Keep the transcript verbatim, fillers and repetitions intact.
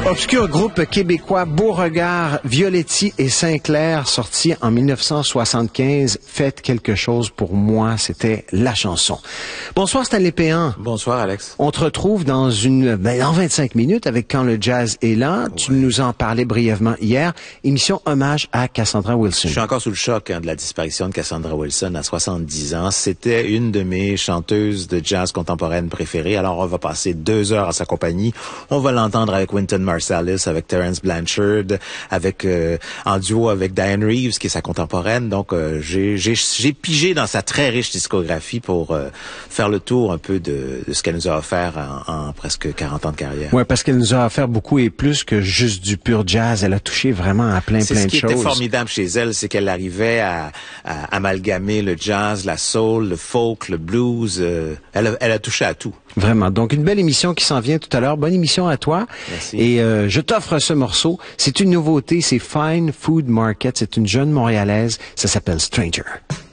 Obscur groupe québécois Beauregard, Violetti et Sinclair, sorti en mille neuf cent soixante-quinze. Faites quelque chose pour moi, c'était la chanson. Bonsoir Stanley Péan. Bonsoir Alex. On te retrouve dans une ben, dans vingt-cinq minutes avec Quand le jazz est là. Ouais. Tu nous en parlais brièvement hier. Émission hommage à Cassandra Wilson. Je suis encore sous le choc hein, de la disparition de Cassandra Wilson à soixante-dix ans. C'était une de mes chanteuses de jazz contemporaine préférées. Alors on va passer deux heures à sa compagnie. On va l'entendre avec Wynton Marsalis, avec Terence Blanchard, avec euh, en duo avec Diane Reeves, qui est sa contemporaine. Donc, euh, j'ai, j'ai, j'ai pigé dans sa très riche discographie pour euh, faire le tour un peu de, de ce qu'elle nous a offert en, en presque quarante ans de carrière. Ouais, parce qu'elle nous a offert beaucoup et plus que juste du pur jazz. Elle a touché vraiment à plein, c'est plein de choses. Ce qui était formidable chez elle, c'est qu'elle arrivait à, à amalgamer le jazz, la soul, le folk, le blues. Euh, elle, a, elle a touché à tout. Vraiment. Donc, une belle émission qui s'en vient tout à l'heure. Bonne émission à toi. Merci. Et euh, je t'offre ce morceau. C'est une nouveauté. C'est Fine Food Market. C'est une jeune Montréalaise. Ça s'appelle Stranger.